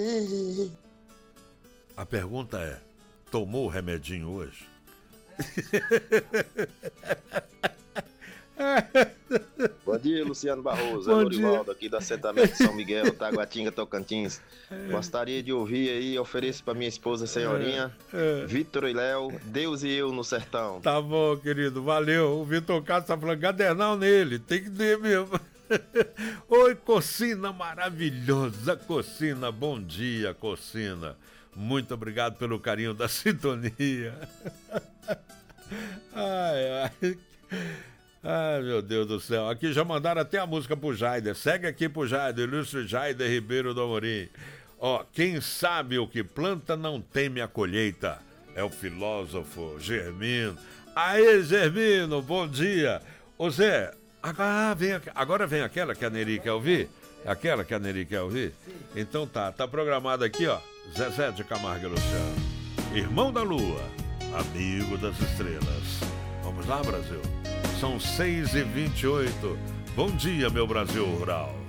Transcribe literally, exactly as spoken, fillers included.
A pergunta é, tomou o remedinho hoje? Bom dia, Luciano Barroso. Bom é Lorivaldo, dia. aqui do assentamento de São Miguel, Taguatinga, Tocantins. Gostaria de ouvir aí, ofereço para minha esposa, senhorinha, É, é. Vitor e Léo, Deus e eu no sertão. Tá bom, querido, valeu. O Vitor Castro tá falando gadernal nele, tem que ter mesmo. Oi, Cocina maravilhosa, Cocina, bom dia, Cocina. Muito obrigado pelo carinho da sintonia. Ai, ai. Ai, meu Deus do céu. Aqui já mandaram até a música pro Jaider. Segue aqui pro Jaider, ilustre Jaider Ribeiro do Amorim. Ó, quem sabe o que planta não teme a colheita. É o filósofo Germino. Aê, Germino, bom dia. Ô Zé, agora vem, agora vem aquela que a Neri quer ouvir? Aquela que a Neri quer ouvir? Então tá, tá programado aqui, ó. Zezé de Camargo e Luciano. Irmão da Lua, amigo das estrelas. Vamos lá, Brasil. São seis e vinte e oito. Bom dia, meu Brasil rural.